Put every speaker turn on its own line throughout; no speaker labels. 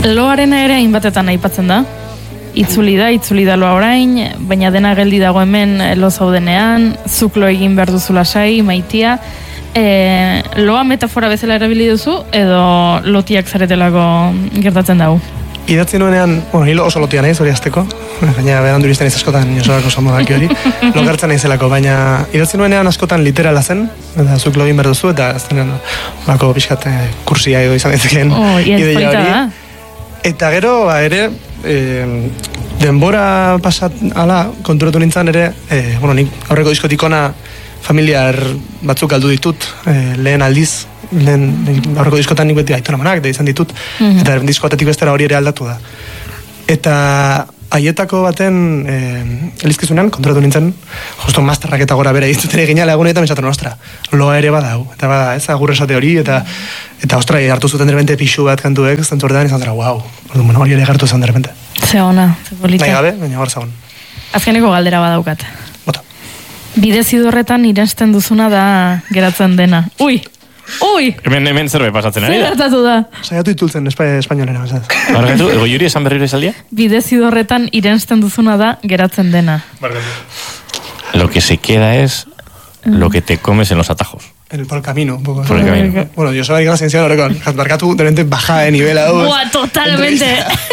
Loarena ere hainbatetan aipatzen da. Itzuli da loa orain, baina dena geldi dago hemen lo zaudenean, zuk lo egin behar duzu lasai, maitia. Loa metafora bezala erabili duzu, edo lotiak zaretelako gertatzen dago?
Idatzi nuenean, hilo oso lotia nahiz hori azteko, baina berandu izten iz askotan Josobako samodaki hori, lokartzen nahizelako, baina idatzi nuenean askotan literala zen, eta zuk lo egin behar duzu, eta aztenean bako pixkat kursia edo izan ezakeen ideia hori. Eta gero, ere, denbora pasat ala konturatu nintzen ere, nik aurreko diskotik ona familiar batzuk galdu ditut, lehen aldiz, aurreko diskotan nik beti aitonamonak da izan ditut, eta diskotatik bestera hori ere aldatu da. Eta haietako baten elizkizunean konturatu nintzen, justo masterrak eta gora bera iztuten egin ala egunetan esaten, ostra, loa ere badau, eta bada, ez agur esate hori, eta ostra, hartu zuten derbente pixu bat kantuek, zentzu horretan izan dara, wow, hori ere gartu zen derbente.
Ze ona, ze polita.
Nahi gabe, baina gaur zagon.
Azkeneko galdera badaukat.
Bota.
Bidezidorretan irensten duzuna da geratzen dena. Ui!
Hemen zerbait pasatzen ari da.
Zer gertatu da?
Saiatu itultzen espainolera, bezaz.
Barkatu, ego juri esan berriro esaldia?
Bidezidorretan irensten duzuna da geratzen dena.
Barkatu.
Lo que se queda es lo que te comes en los atajos.
Por el camino, un poco.
Por el camino.
Bueno, yo soy la sensación horrekon. Barkatu, de repente baja de nivel a dos.
Buah, totalmente.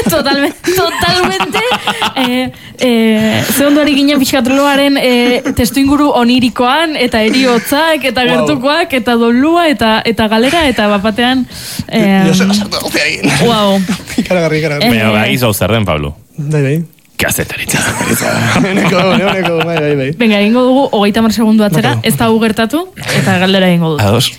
Ze ondo ari ginen pixkatoloaren testu inguru onirikoan, eta eriotzak, eta gertukoak, eta dolua, eta galera, eta bapatean...
Yo se basartu dut egin.
Wow.
Ikaragarri.
Baina, bai, zau zer den, Pablo.
Bai.
Gazetaritza.
Neoneko, bai.
Venga, egingo dugu 30 segundu atzera, ez da gertatu, eta galdera egingo dugu.
Ados.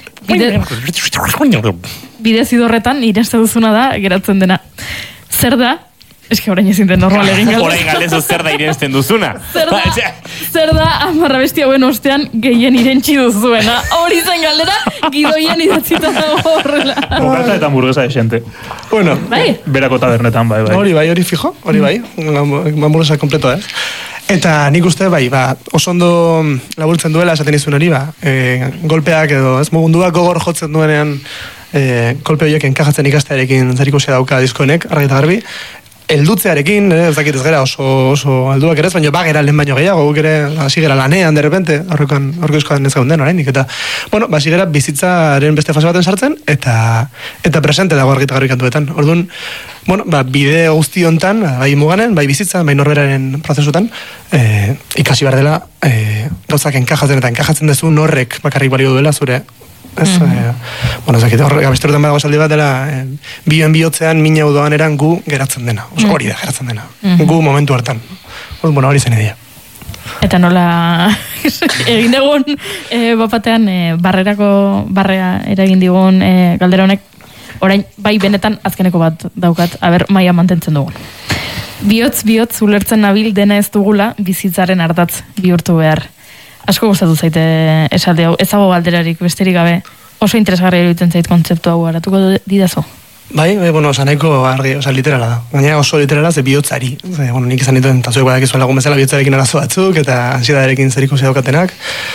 Bidezidorretan irenste duzuna da geratzen dena. Zer da? Eske orain ezin den normal egin galdera.
Orain galdezu zer da irensten duzuna.
Zer da amarra besti hauen ostean gehien irentsi duzuena. Hori zen galdera, gidoian idatzita dago horrela.
Bokata eta hamburguesa de xente.
Bueno,
berako tabernetan, bai.
Hori fijo, hori bai. Hamburguesa kompleto, Eta nik uste, oso ondo laburtzen duela, esaten izun hori, golpeak edo, ez mugunduak gogor jotzen duenean, kolpe horiek enkajatzen ikastearekin zerikusia dauka diskoenek, argi eta garbi, eldutzearekin, ez dakit ez gara oso alduak ere, baina bagera lehen baino gehiago, guk ere hasi gera lanean, de repente, horreko izkoan ez gaunden oraindik, eta, hasi gera bizitzaren beste fase baten sartzen, eta presente dago argi eta garbi kantuetan. Orduan, bide guzti hontan, bai muganen, bai bizitzan, bai norberaren prozesutan, ikasi behar dela, gauzak enkajatzen dezu norrek bakarrik balio duela zure, ez dakit, abesterotan badago esaldi bat dela, bioen bihotzean mina udoan eran gu geratzen dena, hori da geratzen dena, gu momentu hartan, hori zen idea.
Eta nola egin dugun bapatean barrea eragin digun galdera honek, orain bai benetan azkeneko bat daukat, maia mantentzen dugun. Bihotz ulertzen nabil dena ez dugula bizitzaren ardatz bihurtu behar. Asko gustatu zaite esaldi hau, ez dago galderarik besterik gabe, oso interesgarria iruditzen zait kontzeptu hau aratuko didazu?
Bai, nahiko argi, literala da. Gaina oso literala ze bihotzari. Nik izan dituen, eta zuek badakizu lagun bezala bihotzarekin arazo batzuk, eta ansiedadarekin zerikusi daukatenak.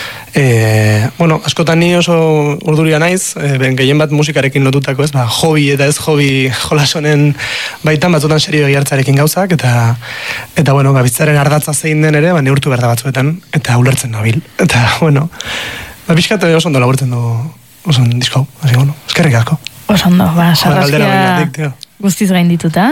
Askotan ni oso urduria naiz, gehien bat musikarekin lotutako, ez, hobi eta ez hobi jolasonen baitan batzutan serio egiartzarekin gauzak, eta bizitzaren ardatza zein den ere, neurtu behar da batzuetan, eta ulertzen nabil. Eta, pixkat oso ondo laburtzen du oso disko, eskerrik asko.
Oso ondo, sarraskia guztiz gain dituta.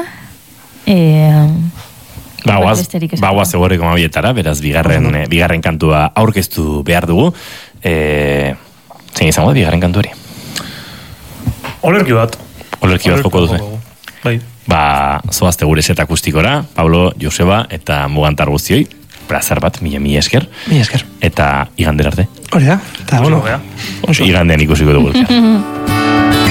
Bagoaz egorreko mabietara, beraz, bigarren kantua aurkeztu behar dugu. Zein izango da, bigarren kantu hori?
Olerki bat
joko duzu.
Bai.
Zoazte gure set akustikora, Pablo, Joseba eta Mugantar guztioi. Plazer bat, mila esker.
Mila esker.
Eta igandera arte.
Hori da, eta
igandean ikusiko dugu.